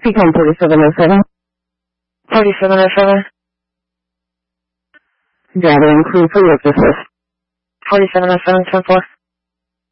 Become 4707. 4707. Gathering crew for work assist. 4707, 10-4.